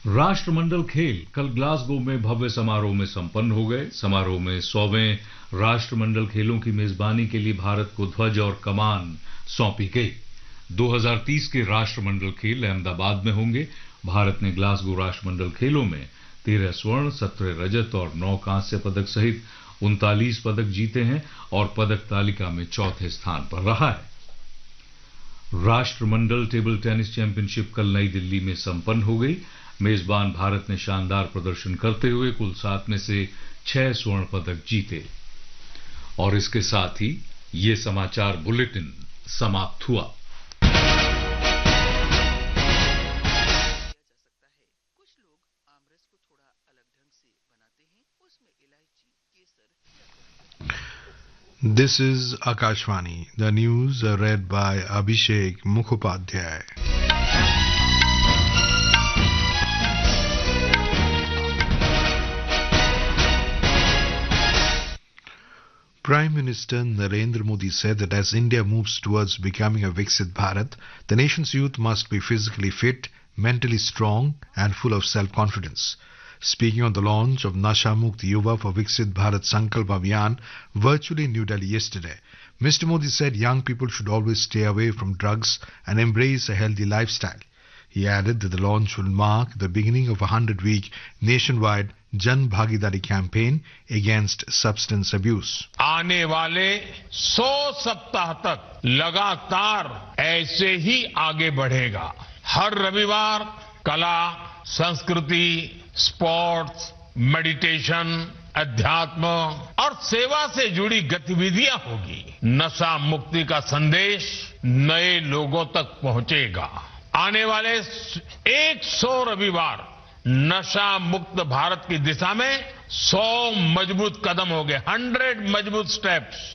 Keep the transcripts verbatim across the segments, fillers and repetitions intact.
राष्ट्रमंडल खेल कल ग्लासगो में भव्य समारोह में संपन्न हो गए। समारोह में सौवें राष्ट्रमंडल खेलों की मेजबानी के लिए भारत को ध्वज और कमान सौंपी गई। दो हज़ार तीस के राष्ट्रमंडल खेल अहमदाबाद में होंगे। भारत ने ग्लासगो राष्ट्रमंडल खेलों में तेरह स्वर्ण, सत्रह रजत और नौ कांस्य पदक सहित उनतालीस पदक जीते हैं और पदक तालिका में चौथे स्थान पर रहा है। राष्ट्रमंडल टेबल टेनिस चैंपियनशिप कल नई दिल्ली में संपन्न हो गई। मेजबान भारत ने शानदार प्रदर्शन करते हुए कुल सात में से छह स्वर्ण पदक जीते। और इसके साथ ही ये समाचार बुलेटिन समाप्त हुआ। This is Akashvani. The news are read by Abhishek Mukhopadhyay. Prime Minister Narendra Modi said that as India moves towards becoming a Viksit Bharat, the nation's youth must be physically fit, mentally strong and full of self-confidence. Speaking on the launch of Nasha Mukti Yuva for Viksit Bharat Sankalp Abhiyan virtually in New Delhi yesterday, Mister Modi said young people should always stay away from drugs and embrace a healthy lifestyle. He added that the launch will mark the beginning of a hundred-week nationwide Jan Bhagidari campaign against substance abuse. आने वाले सौ सप्ताह तक लगातार ऐसे ही आगे बढ़ेगा। हर रविवार कला, संस्कृति, स्पोर्ट्स, मेडिटेशन, अध्यात्म और सेवा से जुड़ी गतिविधियां होगी। नशा मुक्ति का संदेश नए लोगों तक पहुंचेगा। आने वाले सौ रविवार नशा मुक्त भारत की दिशा में सौ मजबूत कदम होंगे, हंड्रेड मजबूत steps.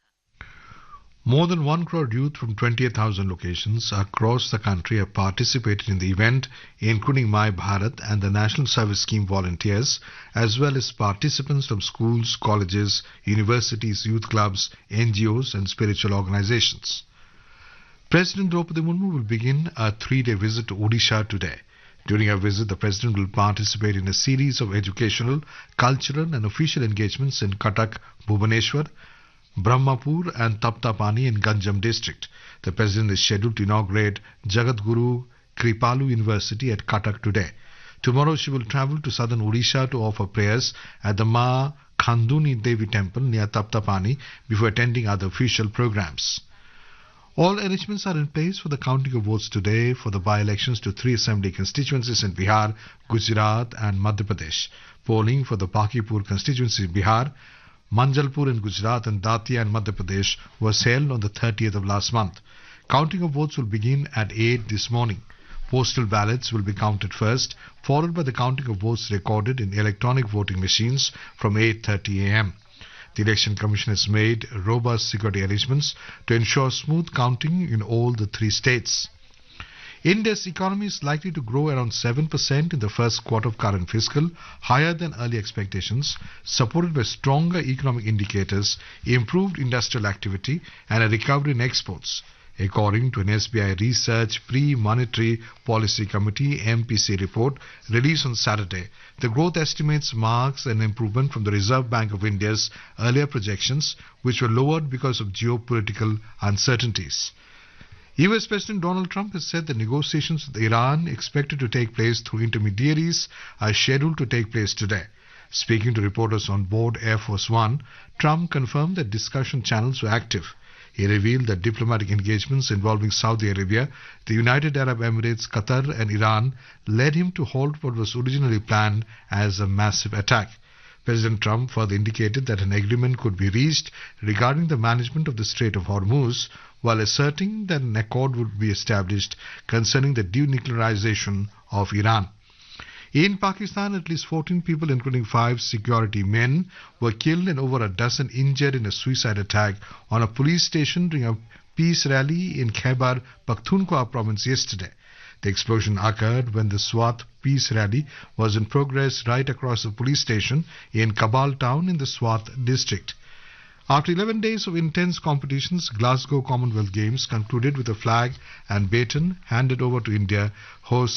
More than one crore youth from twenty-eight thousand locations across the country have participated in the event, including My Bharat and the National Service Scheme volunteers, as well as participants from schools, colleges, universities, youth clubs, N G Os and spiritual organizations. President Draupadi Murmu will begin a three-day visit to Odisha today. During her visit, the President will participate in a series of educational, cultural and official engagements in Cuttack, Bhubaneswar, Brahmapur and Taptapani in Ganjam district. The President is scheduled to inaugurate Jagadguru Kripalu University at Cuttack today. Tomorrow she will travel to southern Odisha to offer prayers at the Ma Khanduni Devi temple near Taptapani before attending other official programs. All arrangements are in place for the counting of votes today for the by-elections to three assembly constituencies in Bihar, Gujarat and Madhya Pradesh. Polling for the Pakipur constituency in Bihar, Manjalpur in Gujarat and Datia in Madhya Pradesh was held on the thirtieth of last month. Counting of votes will begin at eight this morning. Postal ballots will be counted first, followed by the counting of votes recorded in electronic voting machines from eight thirty a m The Election Commission has made robust security arrangements to ensure smooth counting in all the three states. India's economy is likely to grow around seven percent in the first quarter of current fiscal, higher than early expectations, supported by stronger economic indicators, improved industrial activity and a recovery in exports. According to an S B I Research Pre-Monetary Policy Committee M P C report released on Saturday, the growth estimates marks an improvement from the Reserve Bank of India's earlier projections, which were lowered because of geopolitical uncertainties. U S President Donald Trump has said the negotiations with Iran expected to take place through intermediaries are scheduled to take place today. Speaking to reporters on board Air Force One, Trump confirmed that discussion channels were active. He revealed that diplomatic engagements involving Saudi Arabia, the United Arab Emirates, Qatar and Iran led him to halt what was originally planned as a massive attack. President Trump further indicated that an agreement could be reached regarding the management of the Strait of Hormuz, while asserting that an accord would be established concerning the denuclearization of Iran. In Pakistan, at least fourteen people, including five security men, were killed and over a dozen injured in a suicide attack on a police station during a peace rally in Khyber Pakhtunkhwa province yesterday. The explosion occurred when the Swat peace rally was in progress right across the police station in Kabul town in the Swat district. After eleven days of intense competitions, Glasgow Commonwealth Games concluded with a flag and baton handed over to India, host